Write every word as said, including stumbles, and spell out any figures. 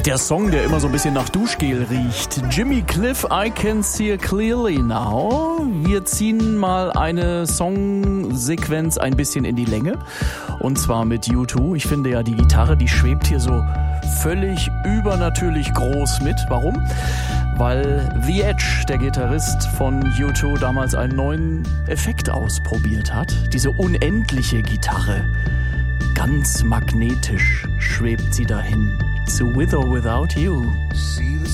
Der Song, der immer so ein bisschen nach Duschgel riecht. Jimmy Cliff, I Can See It Clearly Now. Wir ziehen mal eine Songsequenz ein bisschen in die Länge. Und zwar mit U zwei. Ich finde ja, die Gitarre, die schwebt hier so völlig übernatürlich groß mit. Warum? Weil The Edge, der Gitarrist von U zwei, damals einen neuen Effekt ausprobiert hat. Diese unendliche Gitarre. Ganz magnetisch schwebt sie dahin. Zu With or Without You.